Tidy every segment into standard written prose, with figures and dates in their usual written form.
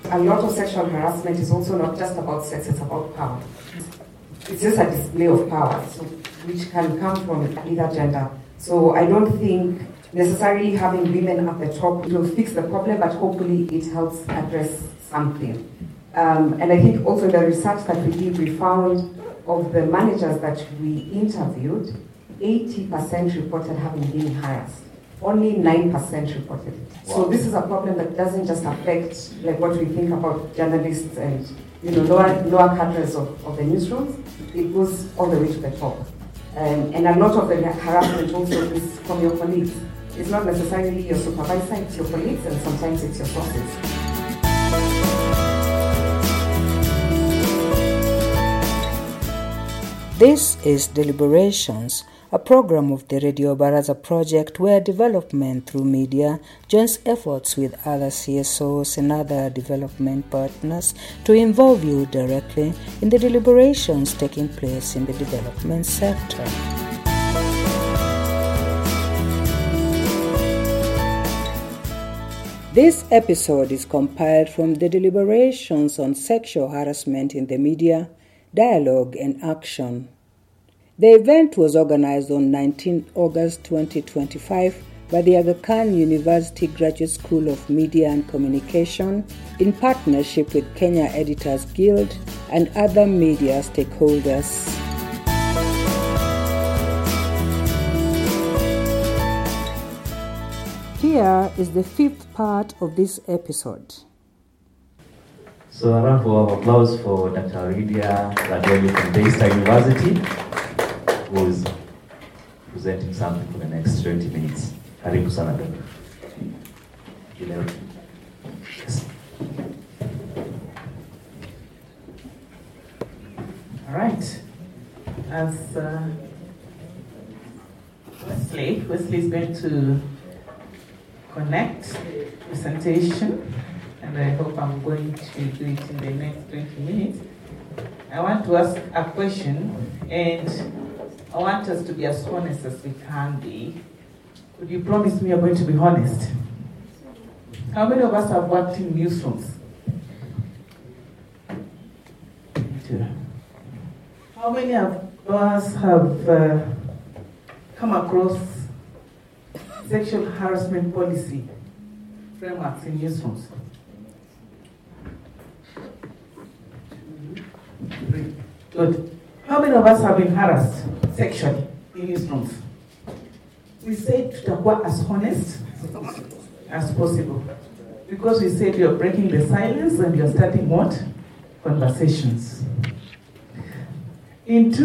a lot of sexual harassment is also not just about sex, it's about power. It's just a display of power, so, which can come from either gender. So I don't think necessarily having women at the top will fix the problem, but hopefully it helps address something. And I think also the research that we did, we found of the managers that we interviewed, 80% reported having been harassed. Only 9% reported it. Wow. So this is a problem that doesn't just affect like what we think about journalists and lower cadres of the newsrooms. It goes all the way to the top. And a lot of the harassment also is from your colleagues. It's not necessarily your supervisor, it's your colleagues, and sometimes it's your bosses. This is Deliberations, a program of the Radio Baraza project where development through media joins efforts with other CSOs and other development partners to involve you directly in the deliberations taking place in the development sector. This episode is compiled from the deliberations on sexual harassment in the media, dialogue and action. The event was organized on 19 August 2025 by the Aga Khan University Graduate School of Media and Communication in partnership with Kenya Editors Guild and other media stakeholders. Here is the fifth part of this episode. So a round of applause for Dr. Lydia Ladoli from Daystar University, who is presenting something for the next 20 minutes. Karibu sana Dr. Yes. All right. As Wesley is going to connect presentation, and I hope I'm going to do it in the next 20 minutes. I want to ask a question, and I want us to be as honest as we can be. Could you promise me you're going to be honest? How many of us have worked in newsrooms? How many of us have come across sexual harassment policy frameworks in newsrooms? Good. How many of us have been harassed sexually in newsrooms? We said tutakuwa as honest as possible, because we said you're breaking the silence and you're starting what? Conversations. In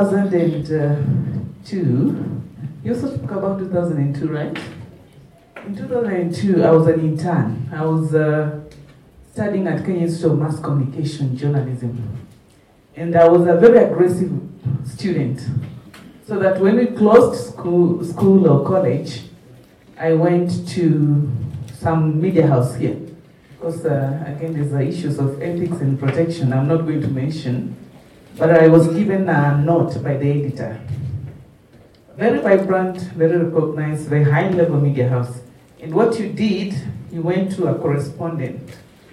2002, you also spoke about 2002, right? In 2002, I was an intern. I was studying at Kenya Institute of Mass Communication Journalism. And I was a very aggressive student. So that when we closed school or college, I went to some media house here. Because again, there's issues of ethics and protection I'm not going to mention. But I was given a note by the editor. Very vibrant, very recognized, very high-level media house. And what you did, you went to a correspondent.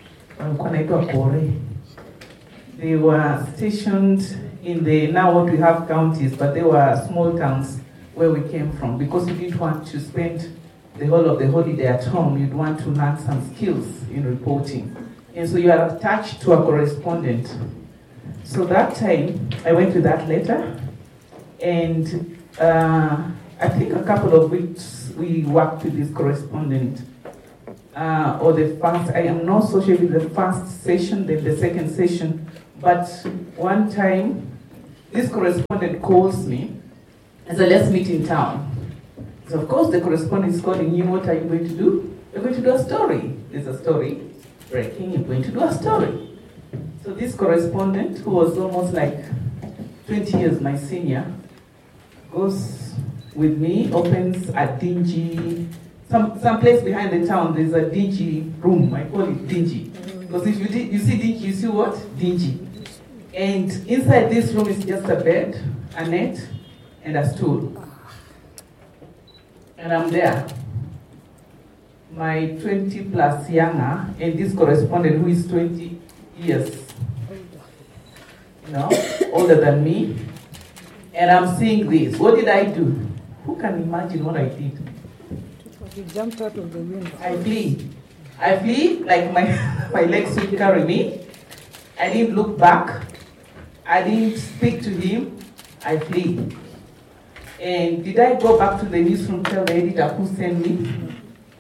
They were stationed in the, now what we have counties, but they were small towns where we came from, because you didn't want to spend the whole of the holiday at home. You'd want to learn some skills in reporting. And so you are attached to a correspondent. So that time, I went to that letter, and I think a couple of weeks we worked with this correspondent. Or the first, I am not so sure with the first session, then the second session, but one time, this correspondent calls me and said, let's meet in town. So of course the correspondent is calling you, what are you going to do? You're going to do a story. There's a story breaking, you're going to do a story. So this correspondent, who was almost like 20 years my senior, goes with me, opens a dingy, some place behind the town, there's a dingy room. I call it dingy. Because if you see dingy, you see what? Dingy. And inside this room is just a bed, a net, and a stool. And I'm there. my 20 plus younger, and this correspondent who is 20 years, older than me, and I'm seeing this. What did I do? Who can imagine what I did? You jumped out of the window. I flee like my legs would carry me. I didn't look back. I didn't speak to him. I flee. And did I go back to the newsroom, tell the editor who sent me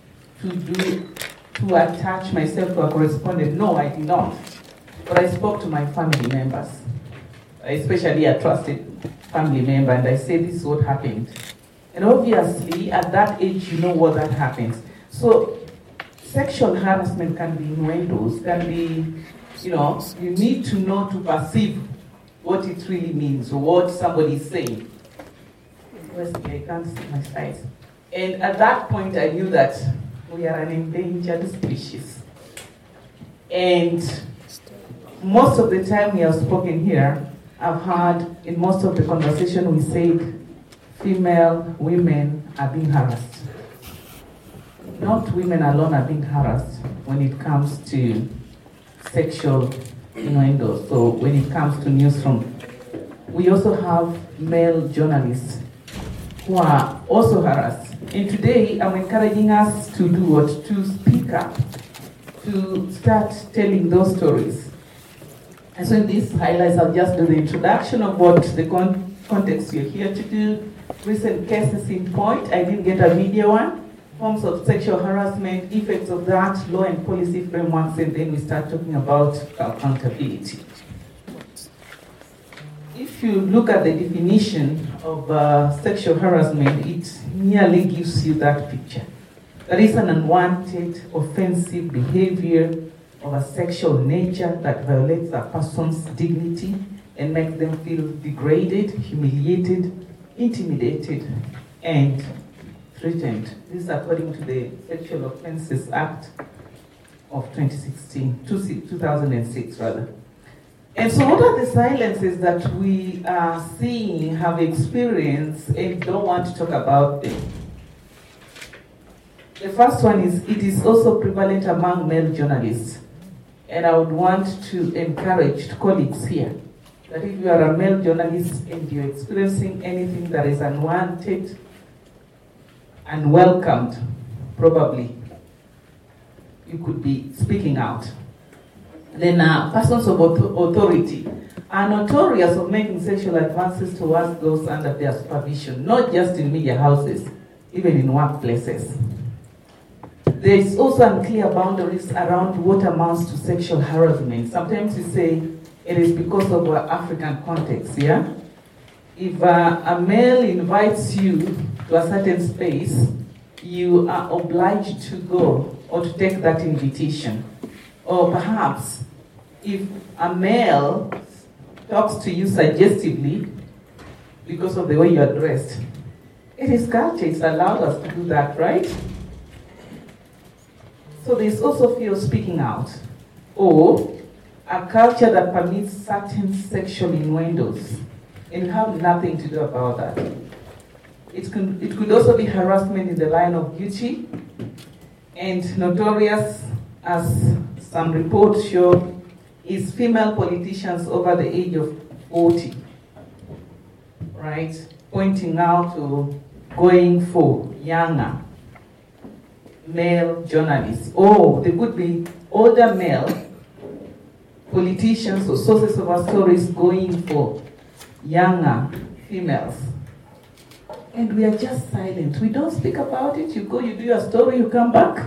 to attach myself to a correspondent? No, I did not. But I spoke to my family members, especially a trusted family member, and I said, this is what happened. And obviously, at that age, you know what that happens. So, sexual harassment can be innuendos, can be, you need to know to perceive what it really means, or what somebody is saying. I can't see my slides. And at that point, I knew that we are an endangered species. And most of the time we have spoken here, I've heard in most of the conversation we said, female women are being harassed. Not women alone are being harassed when it comes to sexual innuendos. So when it comes to newsroom, we also have male journalists who are also harassed. And today I'm encouraging us to do what? To speak up, to start telling those stories. And so in these highlights, I'll just do the introduction of what the context we're here to do. Recent cases in point, I didn't get a video one. Forms of sexual harassment, effects of that, law and policy frameworks, and then we start talking about accountability. If you look at the definition of sexual harassment, it nearly gives you that picture. That is an unwanted, offensive behavior of a sexual nature that violates a person's dignity and makes them feel degraded, humiliated, intimidated, and threatened. This is according to the Sexual Offences Act of 2006 rather. And so what are the silences that we are seeing, have experienced, and don't want to talk about them? The first one is, it is also prevalent among male journalists. And I would want to encourage colleagues here that if you are a male journalist and you're experiencing anything that is unwanted, unwelcomed, probably, you could be speaking out. Then persons of authority are notorious of making sexual advances towards those under their supervision, not just in media houses, even in workplaces. There is also unclear boundaries around what amounts to sexual harassment. Sometimes we say it is because of our African context, yeah? If a male invites you to a certain space, you are obliged to go or to take that invitation. Or perhaps, if a male talks to you suggestively because of the way you are dressed, it is culture, it's allowed us to do that, right? So there's also fear of speaking out, or a culture that permits certain sexual innuendos, and you have nothing to do about that. It could also be harassment in the line of duty, and notorious, as some reports show, is female politicians over the age of 40, right? Pointing out or going for younger male journalists. Or they could be older male politicians or sources of our stories going for younger females. And we are just silent. We don't speak about it. You go, you do your story, you come back.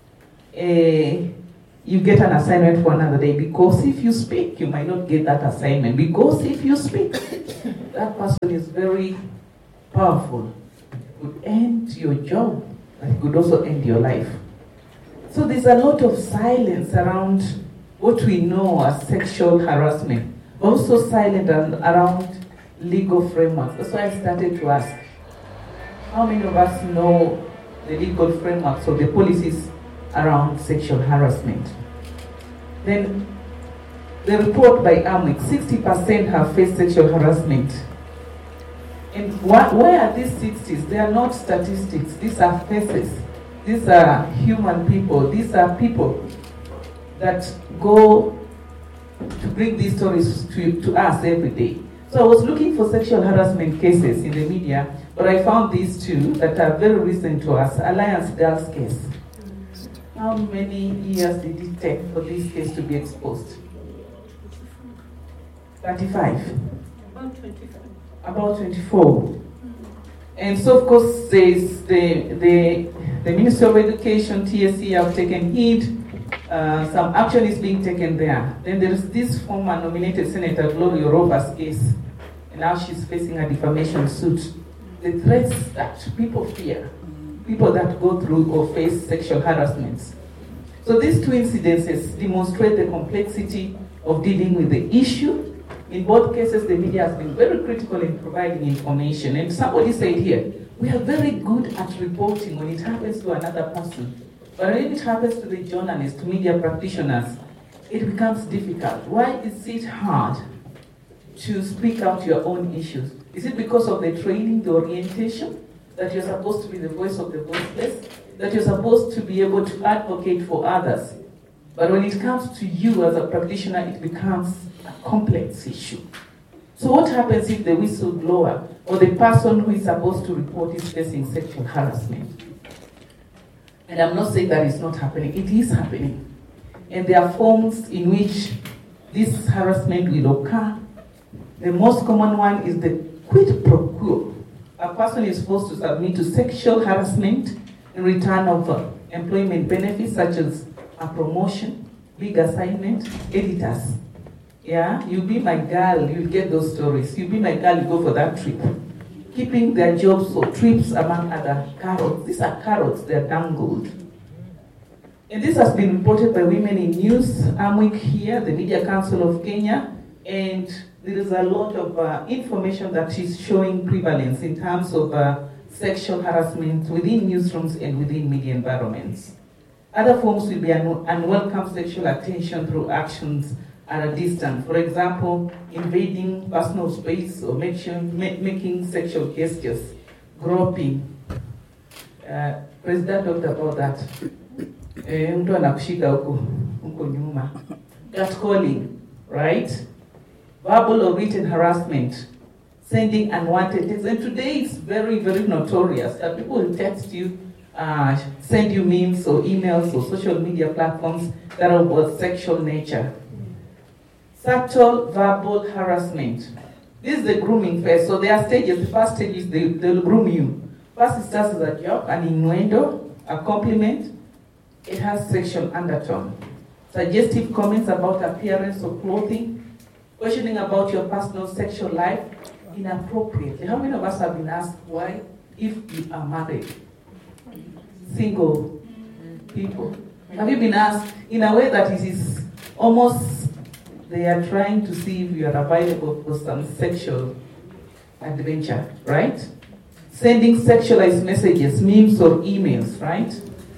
You get an assignment for another day, because if you speak, you might not get that assignment. Because if you speak, that person is very powerful. It could end your job, but it could also end your life. So there's a lot of silence around what we know as sexual harassment. Also silent around legal frameworks. That's why I started to ask, how many of us know the legal frameworks or the policies around sexual harassment? Then the report by AMWIC, 60% have faced sexual harassment. And where are these 60s? They are not statistics, these are faces. These are human people. These are people that go to bring these stories to us every day. So I was looking for sexual harassment cases in the media, but I found these two that are very recent to us. Alliance Girls case. How many years did it take for this case to be exposed? 35. About 25. About 24. And so, of course, there's the Ministry of Education, TSC, have taken heed. Some action is being taken there. Then there is this former nominated Senator Gloria Roberts case, and now she's facing a defamation suit. The threats that people fear, people that go through or face sexual harassments. So these two incidences demonstrate the complexity of dealing with the issue. In both cases, the media has been very critical in providing information. And somebody said here, we are very good at reporting when it happens to another person. But when it happens to the journalists, to media practitioners, it becomes difficult. Why is it hard to speak out your own issues? Is it because of the training, the orientation, that you're supposed to be the voice of the voiceless, that you're supposed to be able to advocate for others? But when it comes to you as a practitioner, it becomes a complex issue. So what happens if the whistleblower or the person who is supposed to report is facing sexual harassment? And I'm not saying that it's not happening. It is happening. And there are forms in which this harassment will occur. The most common one is the quid pro quo. A person is supposed to submit to sexual harassment in return of employment benefits such as a promotion, big assignment, editors. Yeah, you be my girl, you get those stories. You be my girl, you go for that trip. Keeping their jobs or trips among other carrots. These are carrots, they're dangled. And this has been reported by Women in News, AMWIC here, the Media Council of Kenya, and there is a lot of information that is showing prevalence in terms of sexual harassment within newsrooms and within media environments. Other forms will be unwelcome sexual attention through actions at a distance. For example, invading personal space or making sexual gestures, groping. President talked about that. Mtu anakushika huko nyuma. Catcalling, right? Verbal or written harassment, sending unwanted texts. And today it's very, very notorious that people will text you, send you memes or emails or social media platforms that are of sexual nature. Subtle verbal harassment. This is the grooming phase. So there are stages. The first stage is they'll groom you. First it starts as a joke, an innuendo, a compliment. It has sexual undertone. Suggestive comments about appearance or clothing. Questioning about your personal sexual life inappropriately. How many of us have been asked why, if you are married? Single people. Have you been asked in a way that it is almost they are trying to see if you are available for some sexual adventure, right? Sending sexualized messages, memes or emails, right?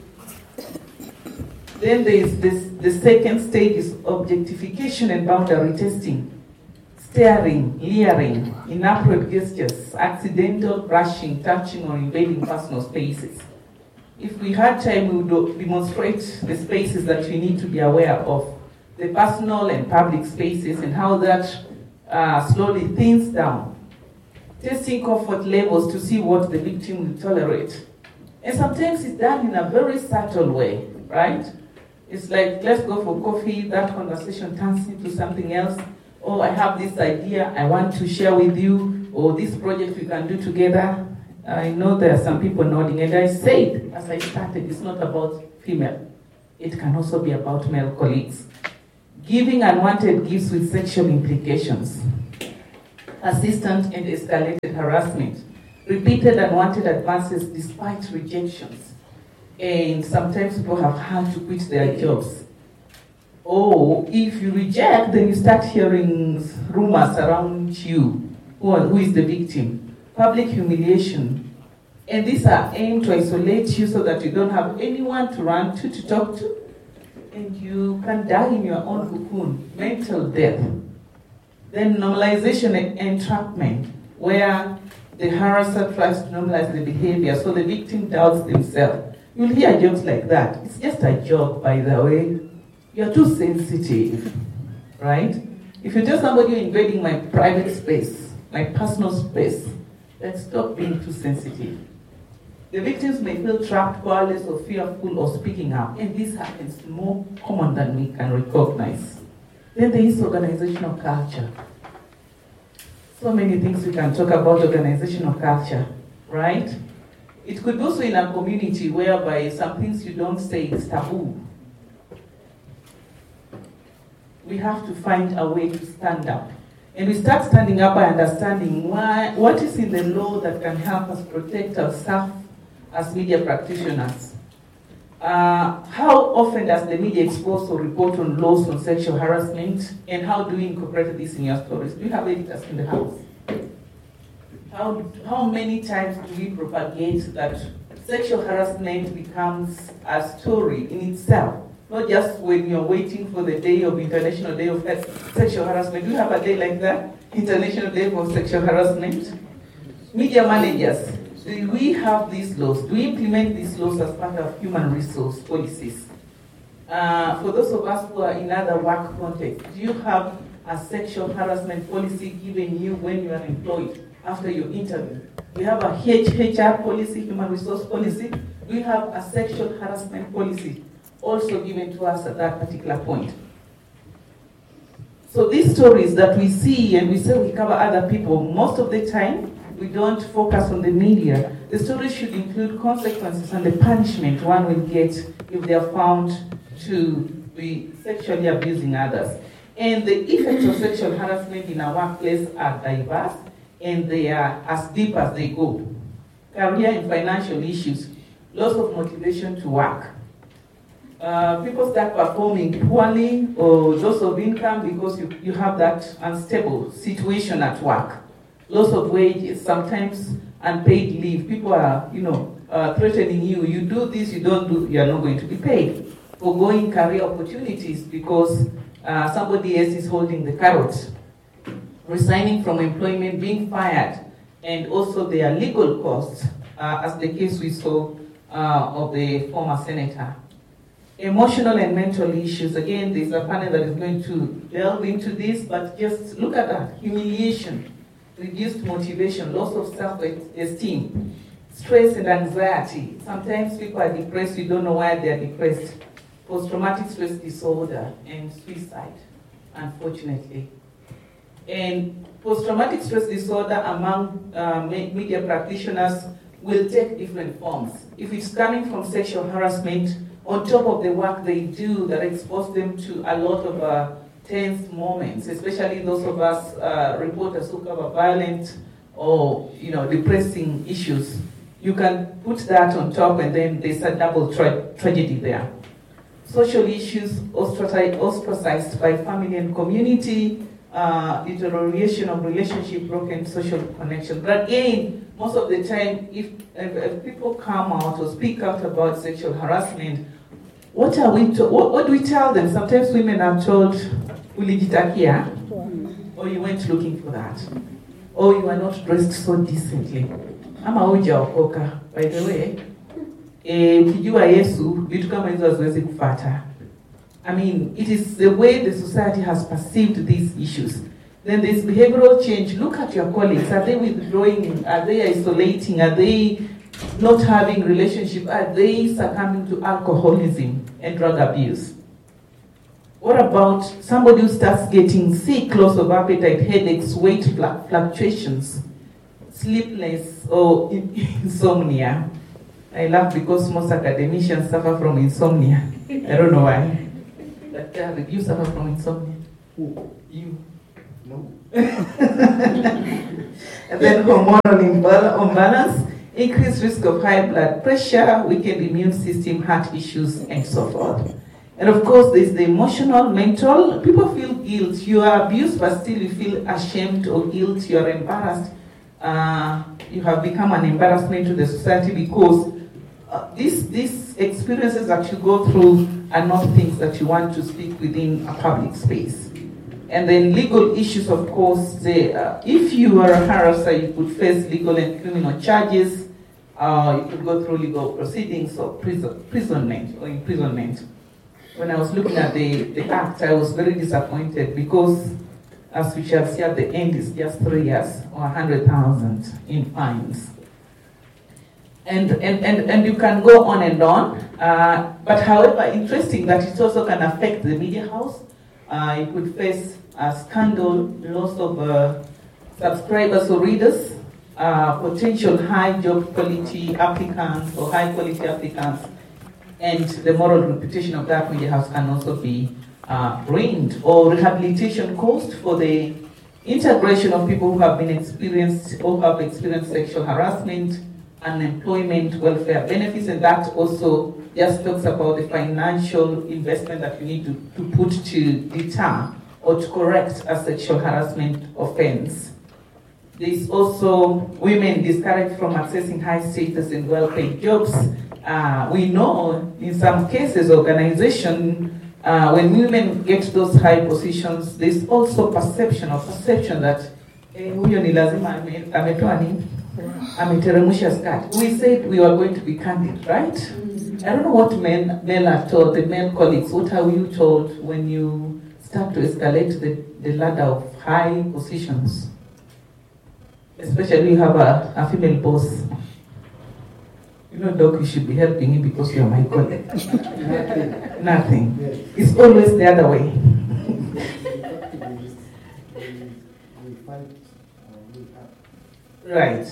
Then there is the second stage is objectification and boundary testing. Staring, leering, inappropriate gestures, accidental brushing, touching or invading personal spaces. If we had time, we would demonstrate the spaces that we need to be aware of. The personal and public spaces and how that slowly thins down. Testing comfort levels to see what the victim will tolerate. And sometimes it's done in a very subtle way, right? It's like, let's go for coffee, that conversation turns into something else. Oh, I have this idea I want to share with you, or this project we can do together. I know there are some people nodding, and I said, as I started, it's not about female. It can also be about male colleagues. Giving unwanted gifts with sexual implications. Persistent and escalated harassment. Repeated unwanted advances despite rejections. And sometimes people have had to quit their jobs. Or if you reject, then you start hearing rumors around you. Who is the victim? Public humiliation. And these are aimed to isolate you so that you don't have anyone to run to talk to. And you can die in your own cocoon, mental death. Then normalization and entrapment, where the harasser tries to normalize the behavior so the victim doubts themselves. You'll hear jokes like that. It's just a joke, by the way. You're too sensitive, right? If you tell somebody you're invading my private space, my personal space, then stop being too sensitive. The victims may feel trapped, powerless, or fearful of speaking up, and this happens more common than we can recognize. Then there is organizational culture. So many things we can talk about organizational culture, right? It could also in a community whereby some things you don't say is taboo. We have to find a way to stand up. And we start standing up by understanding what is in the law that can help us protect ourselves as media practitioners. How often does the media expose or report on laws on sexual harassment, and how do you incorporate this in your stories? Do you have editors in the house? How many times do we propagate that sexual harassment becomes a story in itself? Not just when you're waiting for the day of International Day of Sexual Harassment. Do you have a day like that? International Day for Sexual Harassment? Media managers, do we have these laws? Do we implement these laws as part of human resource policies? For those of us who are in other work contexts, do you have a sexual harassment policy given you when you are employed after your interview? We have a HR policy, human resource policy. We have a sexual harassment policy also given to us at that particular point. So these stories that we see and we say we cover other people, most of the time we don't focus on the media. The stories should include consequences and the punishment one will get if they are found to be sexually abusing others. And the effects of sexual harassment in our workplace are diverse and they are as deep as they go. Career and financial issues, loss of motivation to work. People start performing poorly or loss of income because you have that unstable situation at work. Loss of wages, sometimes unpaid leave. People are, threatening you. You do this, you don't do, you are not going to be paid. Foregoing career opportunities because somebody else is holding the carrot. Resigning from employment, being fired, and also their legal costs, as the case we saw of the former senator. Emotional and mental issues. Again, there's a panel that is going to delve into this, but just look at that. Humiliation, reduced motivation, loss of self-esteem, stress and anxiety. Sometimes people are depressed, you don't know why they're depressed. Post-traumatic stress disorder and suicide, unfortunately. And post-traumatic stress disorder among media practitioners will take different forms. If it's coming from sexual harassment, on top of the work they do that expose them to a lot of tense moments, especially those of us reporters who cover violent or depressing issues, you can put that on top and then there's a double tragedy there. Social issues, ostracized by family and community, deterioration of relationship, broken social connection. But again, most of the time, if people come out or speak out about sexual harassment, what do we tell them? Sometimes women are told, ulijitakia, or you went looking for that, or you are not dressed so decently. Ama hujaokoka, by the way. Ukijua Yesu, vitu kama hizo haziwezi kufuata. I mean, it is the way the society has perceived these issues. Then there's behavioral change. Look at your colleagues. Are they withdrawing? Are they isolating? Are they not having relationship? Are they succumbing to alcoholism and drug abuse? What about somebody who starts getting sick, loss of appetite, headaches, weight fluctuations, sleeplessness, or insomnia? I laugh because most academicians suffer from insomnia. I don't know why. But did you suffer from insomnia? Who? You. No. And then hormonal imbalance, increased risk of high blood pressure, weakened immune system, heart issues, and so forth. And of course, there's the emotional, mental. People feel guilt. You are abused, but still you feel ashamed or guilt. You are embarrassed. You have become an embarrassment to the society because these experiences that you go through are not things that you want to speak within a public space. And then legal issues, of course, if you are a harasser, you could face legal and criminal charges. You could go through legal proceedings or imprisonment. When I was looking at the act, I was very disappointed because, as we shall see at the end, it's just 3 years or 100,000 in fines. And you can go on and on. But however, interesting that it also can affect the media house. You could face a scandal, loss of subscribers or readers, potential high job quality applicants or high quality applicants, and the moral reputation of that media house can also be ruined, or rehabilitation cost for the integration of people who have experienced sexual harassment, unemployment, welfare benefits, and that also just talks about the financial investment that you need to put to deter or to correct a sexual harassment offense. There's also women discouraged from accessing high status and well-paid jobs. We know in some cases, when women get those high positions, there's also perception that huyo ni lazima ametoa nini? Ameteremsha skirt. We said we were going to be candid, right? I don't know what men are told, the male colleagues, what are you told when you start to escalate the ladder of high positions? Especially you have a female boss. You know, Doc, you should be helping me because you're my colleague. Nothing. Yes. It's always the other way. Right.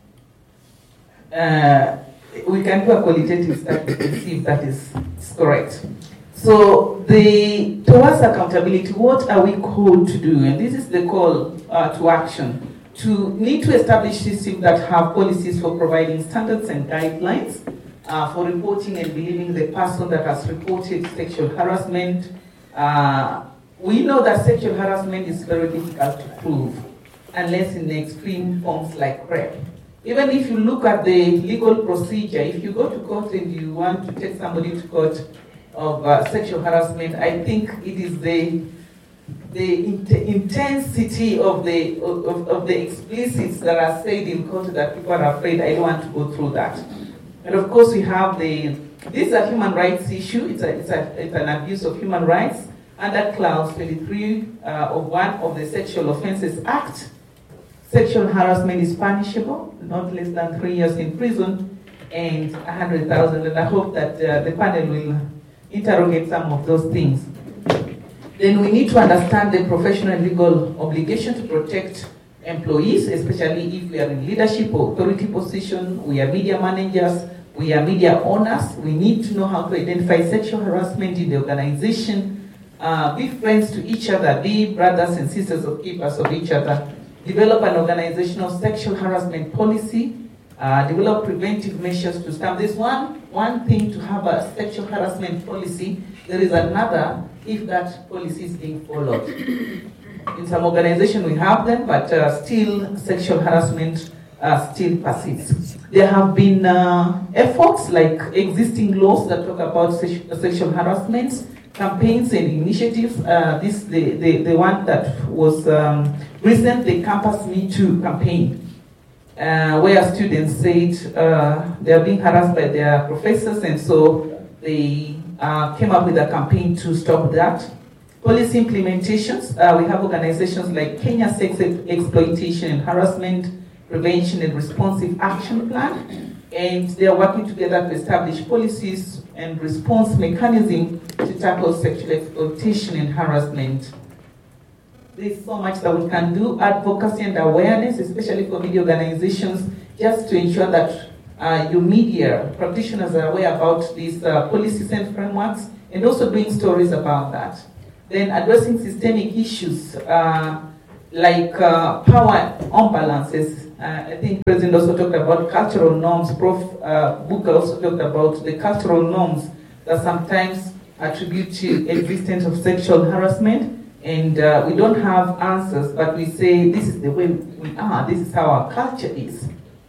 We can do a qualitative study to see if that is correct. So, towards accountability, what are we called to do? And this is the call to action. To need to establish systems that have policies for providing standards and guidelines for reporting and believing the person that has reported sexual harassment. We know that sexual harassment is very difficult to prove unless in extreme forms like rape. Even if you look at the legal procedure, if you go to court and you want to take somebody to court of sexual harassment, I think it is the intensity of the explicits that are said in court that people are afraid. I don't want to go through that. And of course, we have this is a human rights issue. It's an abuse of human rights under Clause 23 of 1 of the Sexual Offences Act. Sexual harassment is punishable, not less than 3 years in prison and 100,000. And I hope that the panel will interrogate some of those things. Then we need to understand the professional and legal obligation to protect employees, especially if we are in leadership or authority position, we are media managers, we are media owners. We need to know how to identify sexual harassment in the organization, be friends to each other, be brothers and sisters or keepers of each other, develop an organizational sexual harassment policy, develop preventive measures to stop. There's one thing to have a sexual harassment policy, there is another if that policy is being followed. In some organizations we have them, but still sexual harassment still persists. There have been efforts like existing laws that talk about sexual harassment, campaigns and initiatives. The one that was recent, the Campus Me Too campaign, where students said they are being harassed by their professors, and so they came up with a campaign to stop that. Policy implementations, we have organizations like Kenya Sex Exploitation and Harassment Prevention and Responsive Action Plan, and they are working together to establish policies and response mechanism to tackle sexual exploitation and harassment. There's so much that we can do, advocacy and awareness, especially for media organizations, just to ensure that your media practitioners are aware about these policies and frameworks, and also doing stories about that. Then addressing systemic issues like power imbalances. I think the President also talked about cultural norms. Prof. Booker also talked about the cultural norms that sometimes attribute to existence of sexual harassment. And we don't have answers, but we say this is the way we are, this is how our culture is.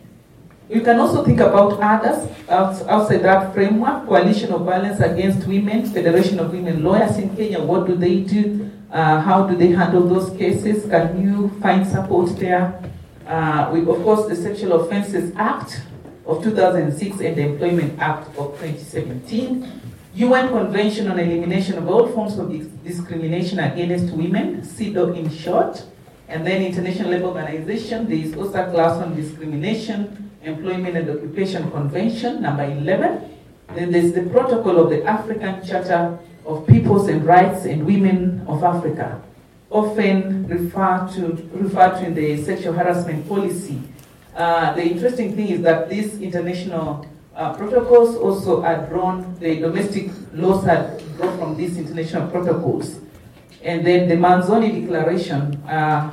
You can also think about others outside that framework. Coalition of Violence Against Women, Federation of Women Lawyers in Kenya, what do they do? How do they handle those cases? Can you find support there? Of course, the Sexual Offences Act of 2006 and the Employment Act of 2017. UN Convention on Elimination of All Forms of Discrimination Against Women, CEDAW in short. And then International Labour Organization, there is also a class on discrimination, employment and occupation convention, number 11. Then there's the protocol of the African Charter of Peoples and Rights and Women of Africa, often referred to in the sexual harassment policy. The interesting thing is that these international protocols also are drawn, the domestic laws are drawn from these international protocols. And then the Manzoni Declaration,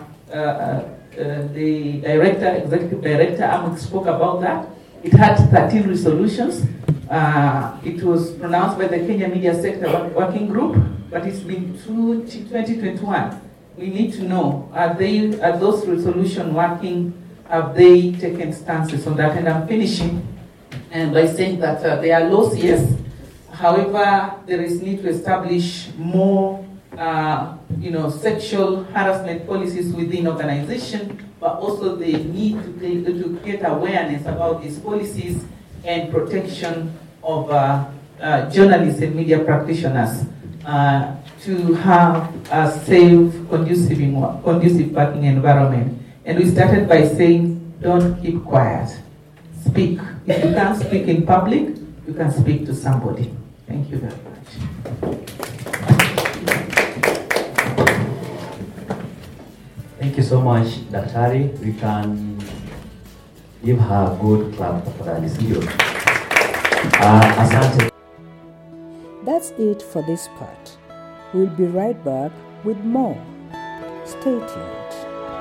the executive director, Amuk, spoke about that. It had 13 resolutions. It was pronounced by the Kenya Media Sector Working Group, but it's been through 2021. We need to know, are those resolutions working? Have they taken stances on that? And I'm finishing and by saying that there are laws, yes. However, there is need to establish more, sexual harassment policies within organization, but also they need to create awareness about these policies and protection of journalists and media practitioners to have a safe, conducive working environment. And we started by saying, don't keep quiet. Speak. If you can't speak in public, you can speak to somebody. Thank you very much. Thank you so much, Daktari. We can give her a good clap for that. Asante. That's it for this part. We'll be right back with more. Stay tuned.